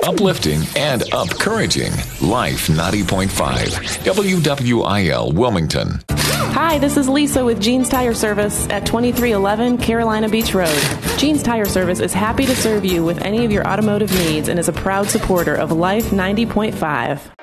Uplifting and encouraging. Life 90.5. WWIL Wilmington. Hi, this is Lisa with Jeans Tire Service at 2311 Carolina Beach Road. Jeans Tire Service is happy to serve you with any of your automotive needs and is a proud supporter of Life 90.5.